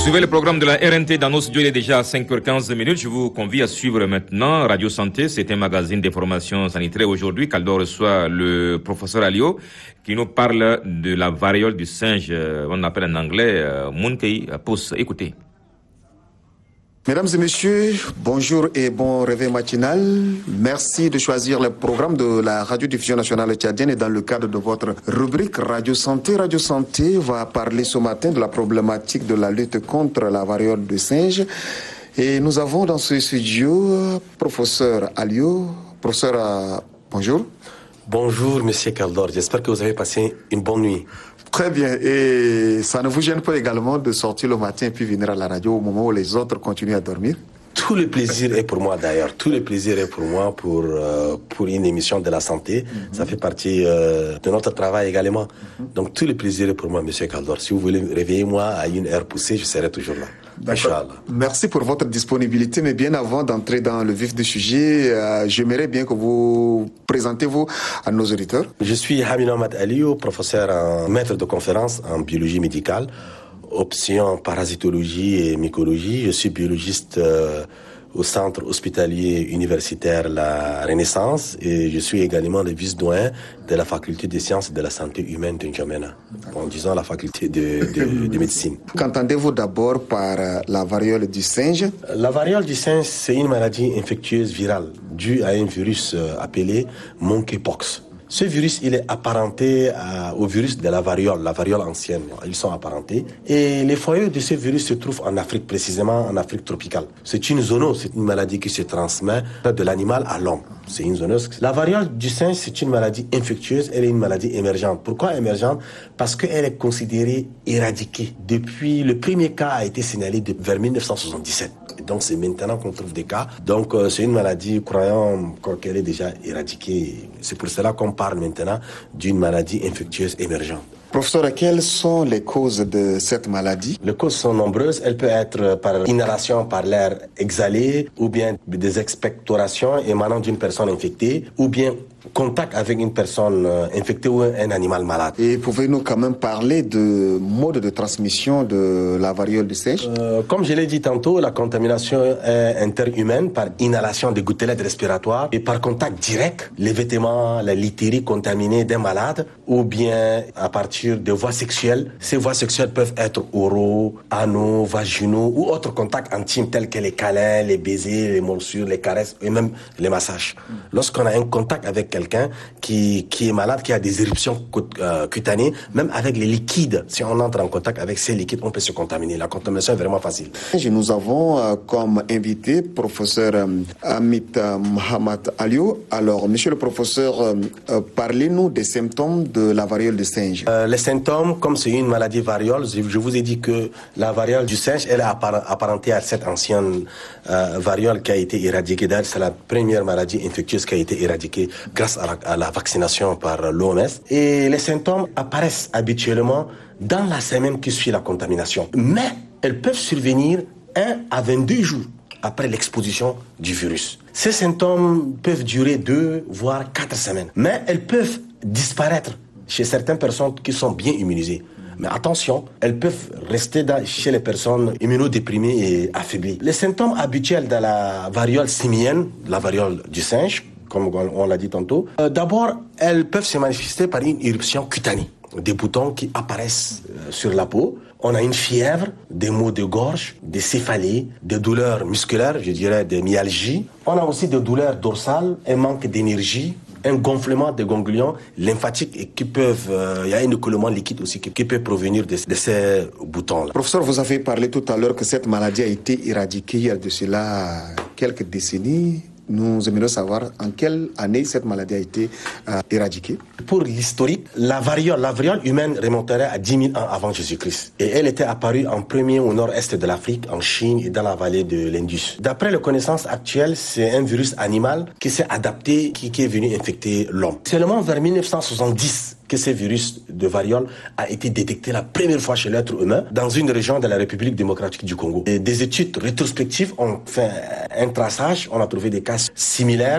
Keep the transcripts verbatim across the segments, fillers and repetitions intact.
Suivez le programme de la R N T dans nos studios, il est déjà à cinq heures quinze minutes. Je vous convie à suivre maintenant Radio Santé. C'est un magazine d'information sanitaire. Aujourd'hui, Kaldor reçoit le professeur Alio qui nous parle de la variole du singe, on appelle en anglais Monkey Pox. Écoutez. Mesdames et messieurs, bonjour et bon réveil matinal. Merci de choisir le programme de la radiodiffusion nationale tchadienne et dans le cadre de votre rubrique Radio Santé. Radio Santé va parler ce matin de la problématique de la lutte contre la variole du singe. Et nous avons dans ce studio professeur Alio. Professeur, euh, bonjour. Bonjour Monsieur Kaldor, j'espère que vous avez passé une bonne nuit. Très bien, et ça ne vous gêne pas également de sortir le matin et puis venir à la radio au moment où les autres continuent à dormir? Tout le plaisir est pour moi d'ailleurs, tout le plaisir est pour moi pour, euh, pour une émission de la santé, mm-hmm. Ça fait partie euh, de notre travail également, mm-hmm. Donc tout le plaisir est pour moi Monsieur Kaldor, si vous voulez réveiller moi à une heure poussée, je serai toujours là. Inch'Allah. Merci pour votre disponibilité, mais bien avant d'entrer dans le vif du sujet, euh, j'aimerais bien que vous présentez-vous à nos auditeurs. Je suis Hamid Ahmad Alio, professeur en maître de conférence en biologie médicale, option parasitologie et mycologie. Je suis biologiste euh, au centre hospitalier universitaire La Renaissance et je suis également le vice-doyen de la faculté des sciences et de la santé humaine de N'Djamena, en disant la faculté de, de, de médecine. Qu'entendez-vous d'abord par la variole du singe? La variole du singe, c'est une maladie infectieuse virale due à un virus appelé monkeypox. Ce virus, il est apparenté à, au virus de la variole, la variole ancienne. Ils sont apparentés. Et les foyers de ce virus se trouvent en Afrique, précisément en Afrique tropicale. C'est une zoonose, c'est une maladie qui se transmet de l'animal à l'homme. C'est une zoonose. La variole du singe, c'est une maladie infectieuse, elle est une maladie émergente. Pourquoi émergente? Parce qu'elle est considérée éradiquée. Depuis, le premier cas a été signalé de, vers mille neuf cent soixante-dix-sept. Et donc c'est maintenant qu'on trouve des cas. Donc euh, c'est une maladie, croyant qu'elle est déjà éradiquée. C'est pour cela qu'on parle maintenant d'une maladie infectieuse émergente. Professeur, quelles sont les causes de cette maladie? Les causes sont nombreuses. Elle peut être par inhalation par l'air exhalé, ou bien des expectorations émanant d'une personne infectée, ou bien contact avec une personne infectée ou un animal malade. Et pouvez-nous quand même parler de mode de transmission de la variole du singe? euh, Comme je l'ai dit tantôt, la contamination est interhumaine par inhalation des gouttelettes respiratoires et par contact direct, les vêtements, la literie contaminée d'un malade, ou bien à partir de voies sexuelles. Ces voies sexuelles peuvent être oraux, anaux, vaginaux ou autres contacts intimes tels que les câlins, les baisers, les morsures, les caresses et même les massages. Lorsqu'on a un contact avec quelqu'un qui, qui est malade, qui a des éruptions euh, cutanées, même avec les liquides, si on entre en contact avec ces liquides, on peut se contaminer. La contamination est vraiment facile. Nous avons euh, comme invité professeur euh, Amit euh, Mohamed Alio. Alors, monsieur le professeur, euh, euh, parlez-nous des symptômes de la variole du singe. Euh, les symptômes, comme c'est une maladie variole, je, je vous ai dit que la variole du singe, elle est apparentée à cette ancienne euh, variole qui a été éradiquée. D'ailleurs, c'est la première maladie infectieuse qui a été éradiquée grâce à la, à la vaccination par l'O M S. Et les symptômes apparaissent habituellement dans la semaine qui suit la contamination. Mais elles peuvent survenir un à vingt-deux jours après l'exposition du virus. Ces symptômes peuvent durer deux, voire quatre semaines. Mais elles peuvent disparaître chez certaines personnes qui sont bien immunisées. Mais attention, elles peuvent rester dans, chez les personnes immunodéprimées et affaiblies. Les symptômes habituels de la variole simienne, la variole du singe, comme on l'a dit tantôt, euh, d'abord, elles peuvent se manifester par une éruption cutanée, des boutons qui apparaissent euh, sur la peau. On a une fièvre, des maux de gorge, des céphalées, des douleurs musculaires, je dirais des myalgies. On a aussi des douleurs dorsales, un manque d'énergie, un gonflement des ganglions lymphatiques et qui peuvent, il euh, y a un écoulement liquide aussi qui, qui peut provenir de, de ces boutons-là. Professeur, vous avez parlé tout à l'heure que cette maladie a été éradiquée il y a de cela quelques décennies. Nous aimerions savoir en quelle année cette maladie a été euh, éradiquée. Pour l'historique, la variole, la variole humaine remonterait à dix mille ans avant Jésus-Christ. Et elle était apparue en premier au nord-est de l'Afrique, en Chine et dans la vallée de l'Indus. D'après les connaissances actuelles, c'est un virus animal qui s'est adapté, qui, qui est venu infecter l'homme. Seulement vers mille neuf cent soixante-dix que ce virus de variole a été détecté la première fois chez l'être humain dans une région de la République démocratique du Congo. Et des études rétrospectives ont fait un traçage, on a trouvé des cas similaires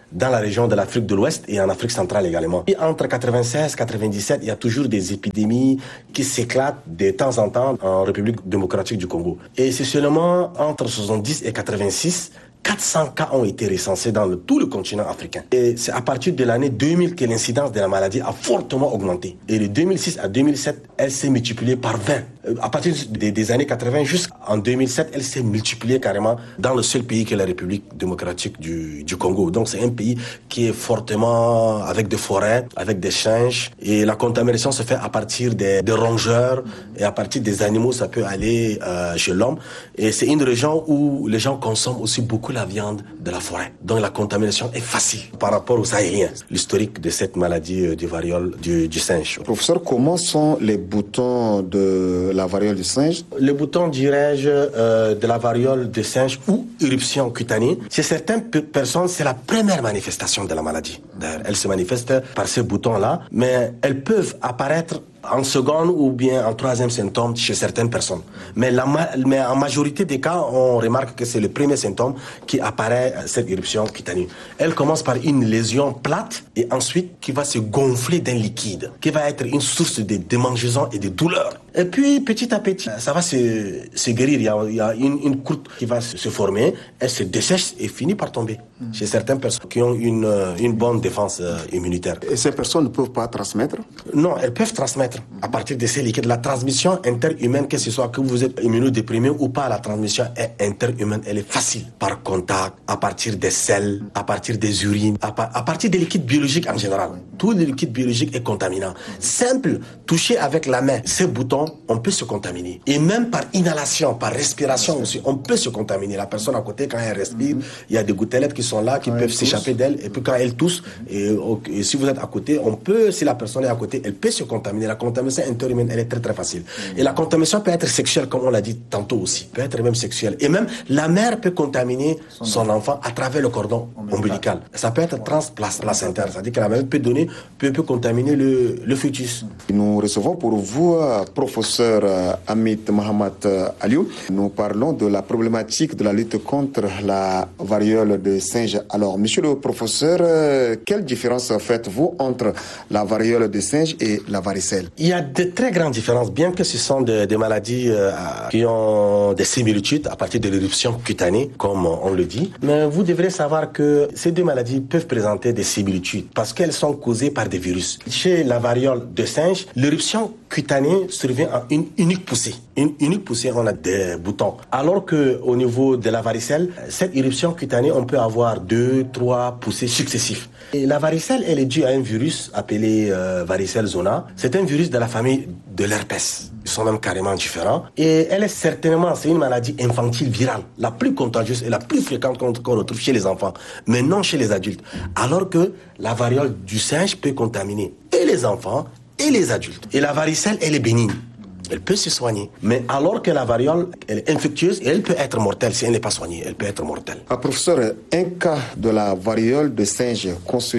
dans la région de l'Afrique de l'Ouest et en Afrique centrale également. Et entre quatre-vingt-seize et quatre-vingt-dix-sept, il y a toujours des épidémies qui s'éclatent de temps en temps en République démocratique du Congo. Et c'est seulement entre soixante-dix et quatre-vingt-six, quatre cents cas ont été recensés dans le, tout le continent africain. Et c'est à partir de l'année deux mille que l'incidence de la maladie a fortement augmenté. Et de deux mille six à deux mille sept, elle s'est multipliée par vingt. À partir des, des années quatre-vingt jusqu'en deux mille sept, elle s'est multipliée carrément dans le seul pays qui est la République démocratique du, du Congo. Donc c'est un pays qui est fortement avec des forêts, avec des singes. Et la contamination se fait à partir des, des rongeurs et à partir des animaux, ça peut aller euh, chez l'homme. Et c'est une région où les gens consomment aussi beaucoup la viande de la forêt. Donc la contamination est facile par rapport aux Sahéliens. L'historique de cette maladie du variole du, du singe. Professeur, comment sont les boutons de la variole du singe? Les boutons, dirais-je, euh, de la variole du singe ou éruption cutanée, chez certaines pe- personnes, c'est la première manifestation de la maladie. D'ailleurs, elle se manifeste par ces boutons-là, mais elles peuvent apparaître en second ou bien en troisième symptôme chez certaines personnes. Mais, la ma- mais en majorité des cas, on remarque que c'est le premier symptôme qui apparaît, cette éruption cutanée. Elle commence par une lésion plate et ensuite qui va se gonfler d'un liquide, qui va être une source de démangeaisons et de douleurs. Et puis, petit à petit, ça va se, se guérir. Il y a, il y a une, une croûte qui va se, se former, elle se dessèche et finit par tomber. Mmh. Chez certaines personnes qui ont une, une bonne défense euh, immunitaire. Et ces personnes ne peuvent pas transmettre? Non, elles peuvent transmettre à partir de ces liquides. La transmission interhumaine, que ce soit que vous êtes immunodéprimé ou pas, la transmission est interhumaine, elle est facile. Par contact, à partir des selles, à partir des urines, à, pa- à partir des liquides biologiques en général. Tout le liquide biologique est contaminant. Simple, toucher avec la main ces boutons, on peut se contaminer. Et même par inhalation, par respiration aussi, on peut se contaminer. La personne à côté, quand elle respire, il y a des gouttelettes qui sont là, qui quand peuvent s'échapper d'elle. Et puis quand elle tousse, et, et si vous êtes à côté, on peut, si la personne est à côté, elle peut se contaminer. La contamination interhumaine, elle est très très facile. Et la contamination peut être sexuelle, comme on l'a dit tantôt aussi. Peut être même sexuelle. Et même la mère peut contaminer son enfant à travers le cordon ombilical. Ça peut être transplacentaire. C'est-à-dire que la mère peut donner, peut, peut contaminer le, le fœtus. Nous recevons pour vous, professeur Amit Mohamed Aliou. Nous parlons de la problématique de la lutte contre la variole de singe. Alors, monsieur le professeur, quelle différence faites-vous entre la variole de singe et la varicelle? Il y a de très grandes différences, bien que ce sont des, des maladies euh, qui ont des similitudes à partir de l'éruption cutanée, comme on le dit. Mais vous devrez savoir que ces deux maladies peuvent présenter des similitudes parce qu'elles sont causées par des virus. Chez la variole de singe, l'éruption cutanée survient en une unique poussée. Une unique poussée, on a des boutons. Alors que au niveau de la varicelle, cette éruption cutanée, on peut avoir deux, trois poussées successives. Et la varicelle, elle est due à un virus appelé euh, varicelle zona. C'est un virus de la famille de l'herpès. Ils sont même carrément différents. Et elle est certainement, c'est une maladie infantile virale, la plus contagieuse et la plus fréquente qu'on, qu'on retrouve chez les enfants, mais non chez les adultes. Alors que la variole du singe peut contaminer et les enfants et les adultes. Et la varicelle, elle est bénigne. Elle peut se soigner. Mais alors que la variole, elle est infectieuse et elle peut être mortelle si elle n'est pas soignée. Elle peut être mortelle. Ah, professeur, un cas de la variole de singe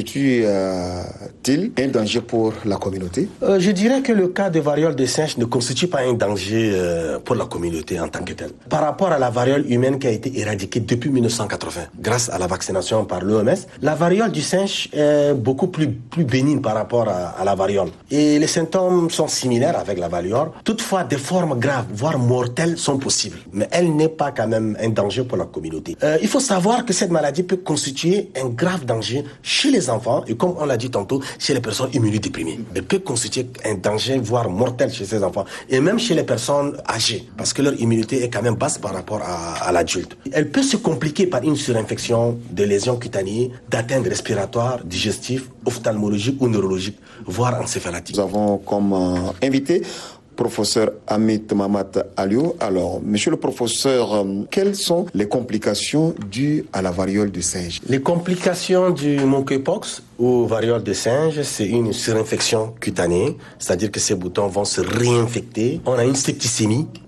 constitue-t-il un danger pour la communauté? euh, Je dirais que le cas de variole de singe ne constitue pas un danger euh, pour la communauté en tant que telle. Par rapport à la variole humaine qui a été éradiquée depuis mille neuf cent quatre-vingts, grâce à la vaccination par l'O M S, la variole du singe est beaucoup plus, plus bénigne par rapport à, à la variole. Et les symptômes sont similaires avec la variole. Toutefois, des formes graves, voire mortelles, sont possibles. Mais elle n'est pas quand même un danger pour la communauté. Euh, il faut savoir que cette maladie peut constituer un grave danger chez les enfants et comme on l'a dit tantôt, chez les personnes immunodéprimées. Elle peut constituer un danger, voire mortel chez ces enfants. Et même chez les personnes âgées, parce que leur immunité est quand même basse par rapport à, à l'adulte. Elle peut se compliquer par une surinfection de lésions cutanées, d'atteintes respiratoires, digestives, ophtalmologiques ou neurologiques, voire encéphalatiques. Nous avons comme euh, invité professeur Amit Mohamed Aliou. Alors, monsieur le professeur, euh, quelles sont les complications dues à la variole du singe? Les complications du monkeypox ou variole de singe, c'est une surinfection cutanée, c'est-à-dire que ces boutons vont se réinfecter. On a une septicémie ou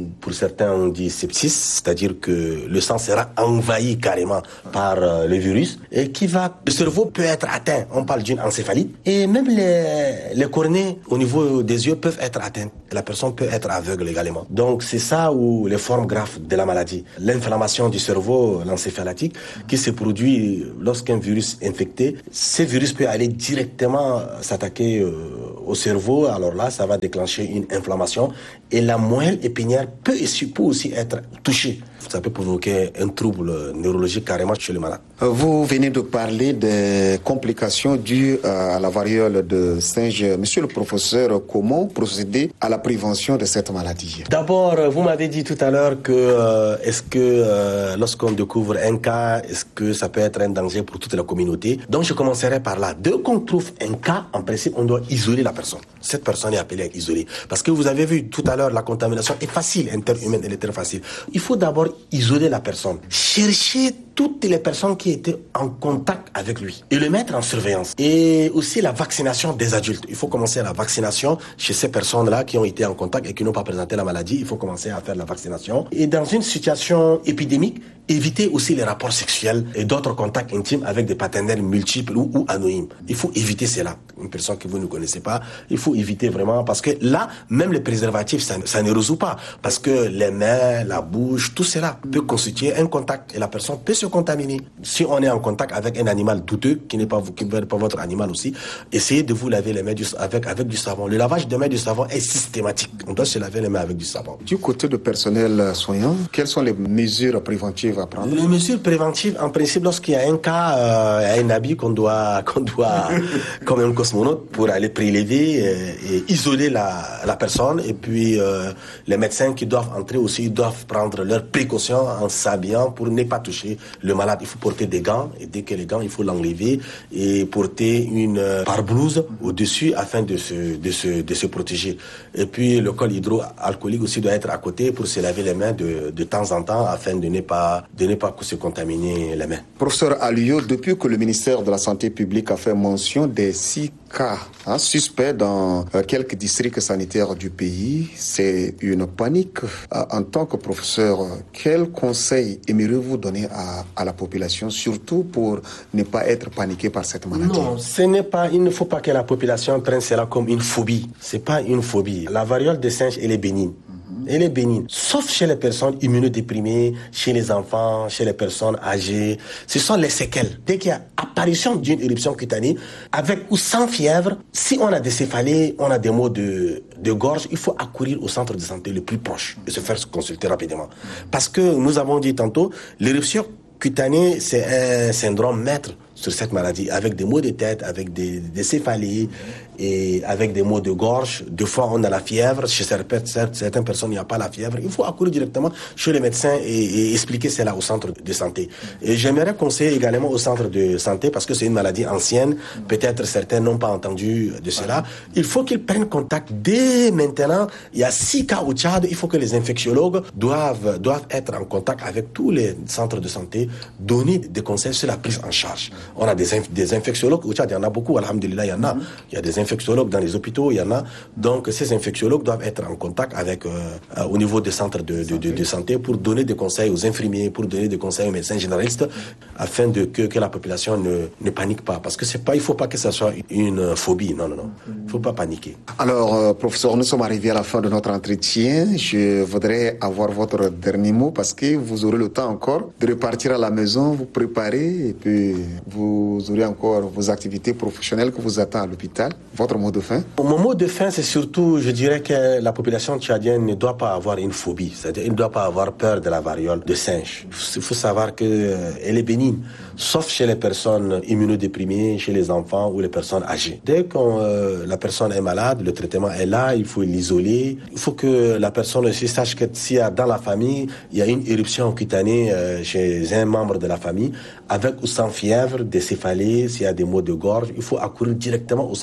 pour certains on dit sepsis, c'est-à-dire que le sang sera envahi carrément par euh, le virus et qui va, le cerveau peut être atteint. On parle d'une encéphalite et même les, les cornées au niveau des yeux peuvent être atteintes. La personne peut être aveugle également. Donc c'est ça où les formes graves de la maladie. L'inflammation du cerveau, l'encéphalatique, qui se produit lorsqu'un virus est infecté. Ce virus peut aller directement s'attaquer euh, au cerveau. Alors là, ça va déclencher une inflammation et la moelle épinière peut, peut aussi être touchée. Ça peut provoquer un trouble neurologique carrément chez le malade. Vous venez de parler des complications dues à la variole de singe. Monsieur le professeur, comment procéder à la prévention de cette maladie? D'abord, vous m'avez dit tout à l'heure que euh, est-ce que euh, lorsqu'on découvre un cas, est-ce que ça peut être un danger pour toute la communauté? Donc je commencerai par là. Dès qu'on trouve un cas, en principe, on doit isoler la personne. Cette personne est appelée à être isolée. Parce que vous avez vu tout à l'heure, la contamination est facile, interhumaine, elle est très facile. Il faut d'abord isoler la personne. Chercher toutes les personnes qui étaient en contact avec lui et le mettre en surveillance. Et aussi la vaccination des adultes. Il faut commencer la vaccination chez ces personnes-là qui ont été en contact et qui n'ont pas présenté la maladie. Il faut commencer à faire la vaccination. Et dans une situation épidémique, éviter aussi les rapports sexuels et d'autres contacts intimes avec des partenaires multiples ou, ou anonymes. Il faut éviter cela. Une personne que vous ne connaissez pas, il faut éviter vraiment parce que là, même les préservatifs, ça, ça ne résout pas. Parce que les mains, la bouche, tout cela peut constituer un contact et la personne peut se contaminer. Si on est en contact avec un animal douteux qui n'est pas, qui n'est pas votre animal aussi, essayez de vous laver les mains du, avec, avec du savon. Le lavage des mains du savon est systématique. On doit se laver les mains avec du savon. Du côté du personnel soignant, quelles sont les mesures préventives à prendre? Les mesures préventives, en principe, lorsqu'il y a un cas, euh, un habit qu'on doit, qu'on doit, comme un cosmonaute, pour aller prélever et, et isoler la, la personne. Et puis, euh, les médecins qui doivent entrer aussi, ils doivent prendre leurs précautions en s'habillant pour ne pas toucher le malade. Il faut porter des gants et dès que les gants, il faut l'enlever et porter une euh, pare-blouse au-dessus afin de se, de, se, de se protéger. Et puis, le col hydroalcoolique aussi doit être à côté pour se laver les mains de, de temps en temps afin de ne pas, de ne pas se contaminer les mains. Professeur Alio, depuis que le ministère de la Santé publique a fait mention des six cas hein, suspects dans euh, quelques districts sanitaires du pays, c'est une panique. Euh, en tant que professeur, quel conseil aimeriez-vous donner à, à la population, surtout pour ne pas être paniqué par cette maladie? Non, ce n'est pas, il ne faut pas que la population prenne cela comme une phobie. C'est pas une phobie. La variole des singes, elle est bénigne. Elle est bénigne, sauf chez les personnes immunodéprimées, chez les enfants, chez les personnes âgées. Ce sont les séquelles. Dès qu'il y a apparition d'une éruption cutanée, avec ou sans fièvre, si on a des céphalées, on a des maux de, de gorge, il faut accourir au centre de santé le plus proche et se faire consulter rapidement. Parce que nous avons dit tantôt, l'éruption cutanée, c'est un syndrome maître sur cette maladie, avec des maux de tête, avec des, des céphalées et avec des maux de gorge. Des fois, on a la fièvre. Chez certaines personnes, il n'y a pas la fièvre. Il faut accourir directement chez le médecin et, et expliquer cela au centre de santé. Et j'aimerais conseiller également au centre de santé, parce que c'est une maladie ancienne, peut-être certains n'ont pas entendu de cela. Il faut qu'ils prennent contact dès maintenant. Il y a six cas au Tchad. Il faut que les infectiologues doivent, doivent être en contact avec tous les centres de santé, donner des conseils sur la prise en charge. On a des, inf- des infectiologues au Tchad, il y en a beaucoup, alhamdulillah, il y en a. Il y a des infectiologues dans les hôpitaux, il y en a. Donc, ces infectiologues doivent être en contact avec, euh, euh, au niveau des centres de, de, de, de santé pour donner des conseils aux infirmiers, pour donner des conseils aux médecins généralistes, afin de que, que la population ne, ne panique pas. Parce que c'est pas, il faut pas que ça soit une phobie. Non, non, non. Il faut pas paniquer. Alors, euh, professeur, nous sommes arrivés à la fin de notre entretien. Je voudrais avoir votre dernier mot parce que vous aurez le temps encore de repartir à la maison, vous préparer et puis vous aurez encore vos activités professionnelles que vous attendent à l'hôpital. Votre mot de fin? Mon mot de fin, c'est surtout, je dirais que la population tchadienne ne doit pas avoir une phobie. C'est-à-dire, elle ne doit pas avoir peur de la variole de singe. Il faut savoir qu'elle est bénigne, sauf chez les personnes immunodéprimées, chez les enfants ou les personnes âgées. Dès que euh, la personne est malade, le traitement est là, il faut l'isoler. Il faut que la personne aussi sache que s'il y a dans la famille, il y a une éruption cutanée euh, chez un membre de la famille, avec ou sans fièvre, des céphalées, s'il y a des maux de gorge, il faut accourir directement au centre de santé.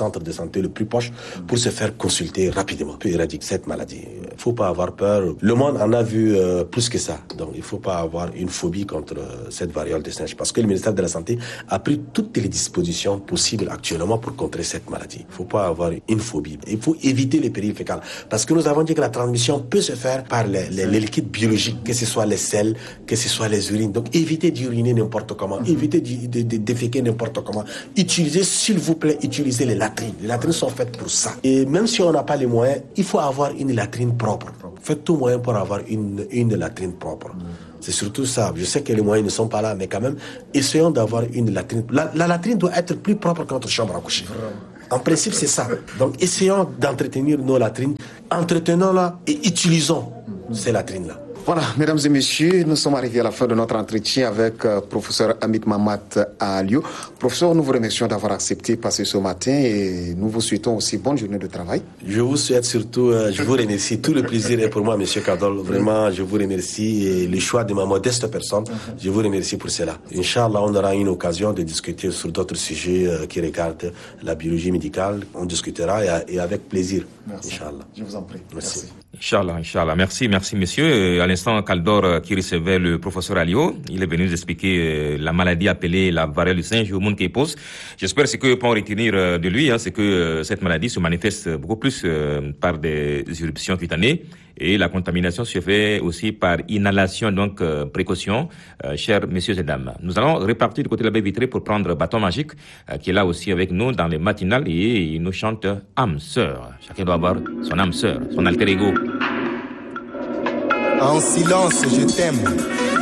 santé le plus proche pour se faire consulter rapidement, pour éradiquer cette maladie. Il ne faut pas avoir peur. Le monde en a vu euh, plus que ça. Donc, il ne faut pas avoir une phobie contre euh, cette variole du singe. Parce que le ministère de la Santé a pris toutes les dispositions possibles actuellement pour contrer cette maladie. Il ne faut pas avoir une phobie. Il faut éviter les périls fécales. Parce que nous avons dit que la transmission peut se faire par les, les, les liquides biologiques, que ce soit les selles, que ce soit les urines. Donc, évitez d'uriner n'importe comment. Évitez de, de, de déféquer n'importe comment. Utilisez, s'il vous plaît, utilisez les latrines. Les latrines sont faites pour ça. Et même si on n'a pas les moyens, il faut avoir une latrine propre. Faites tout moyen pour avoir une, une latrine propre. C'est surtout ça. Je sais que les moyens ne sont pas là, mais quand même, essayons d'avoir une latrine. La, la latrine doit être plus propre que notre chambre à coucher. En principe, c'est ça. Donc, essayons d'entretenir nos latrines. Entretenons-la et utilisons ces latrines-là. Voilà, mesdames et messieurs, nous sommes arrivés à la fin de notre entretien avec euh, professeur Hamid Mahamat Alio. Professeur, nous vous remercions d'avoir accepté de passer ce matin et nous vous souhaitons aussi bonne journée de travail. Je vous souhaite surtout, euh, je vous remercie. Tout le plaisir est pour moi, monsieur Kadol. Vraiment, je vous remercie. Et le choix de ma modeste personne, je vous remercie pour cela. Inch'Allah, on aura une occasion de discuter sur d'autres sujets euh, qui regardent la biologie médicale. On discutera et, et avec plaisir. Merci. Inch'Allah. Je vous en prie. Merci. Merci. Inch'Allah, Inch'Allah. Merci, merci, messieurs. À l'instant, Kaldor qui recevait le professeur Alio, il est venu nous expliquer la maladie appelée la variole du singe au monde qui pose. J'espère ce que peut en retenir de lui, hein, c'est que cette maladie se manifeste beaucoup plus euh, par des éruptions cutanées et la contamination se fait aussi par inhalation, donc euh, précaution, euh, chers messieurs et dames. Nous allons repartir du côté de la baie vitrée pour prendre Bâton Magique, euh, qui est là aussi avec nous dans les matinales et il nous chante âme sœur. Chacun doit avoir son âme sœur, son alter ego. En silence, je t'aime.